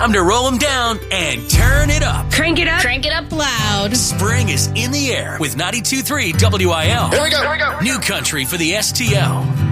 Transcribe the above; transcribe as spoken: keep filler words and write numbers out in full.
Time to roll them down and turn it up. Crank it up. Crank it up loud. Spring is in the air with ninety-two point three W I L. Here we go. Here we go. New country for the S T L.